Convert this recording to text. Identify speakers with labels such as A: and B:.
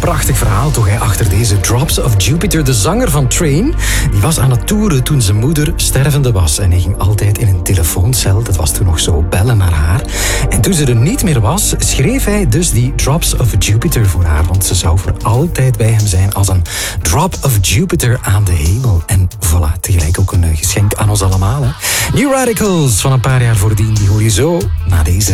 A: prachtig verhaal toch, hè? Achter deze Drops of Jupiter. De zanger van Train, die was aan het toeren toen zijn moeder stervende was. En hij ging altijd in een telefooncel, dat was toen nog zo, bellen naar haar. En toen ze er niet meer was, schreef hij dus die Drops of Jupiter voor haar. Want ze zou voor altijd bij hem zijn als een drop of Jupiter aan de hemel. En voilà, tegelijk ook een geschenk aan ons allemaal. Hè? New Radicals van een paar jaar voordien, die hoor je zo na deze.